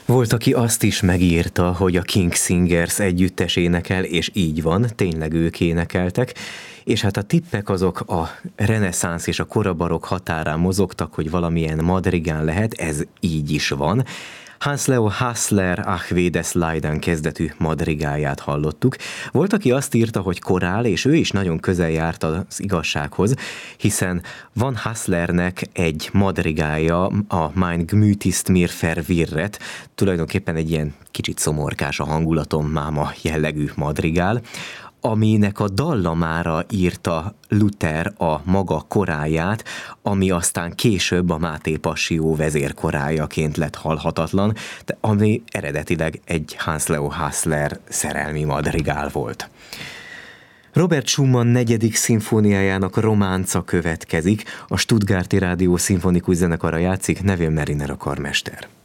Volt, aki azt is megírta, hogy a King Singers együttes énekel, és így van, tényleg ők énekeltek, és hát a tippek azok a reneszánsz és a korabarokk határán mozogtak, hogy valamilyen madrigán lehet, ez így is van. Hans Leo Hassler Ach weh des Leiden kezdetű madrigáját hallottuk. Volt, aki azt írta, hogy korál, és ő is nagyon közel járt az igazsághoz, hiszen van Hasslernek egy madrigája, a Mein Gemüt ist mir verwirret, tulajdonképpen egy ilyen kicsit szomorkás a hangulatom máma jellegű madrigál, aminek a dallamára írta Luther a maga koráját, ami aztán később a Máté Passió vezérkorájaként lett hallhatatlan, de ami eredetileg egy Hans Leo Hassler szerelmi madrigál volt. Robert Schumann 4. szimfóniájának románca következik, a Stuttgarti Rádió szimfonikus zenekara játszik, Neville Mariner a karmester.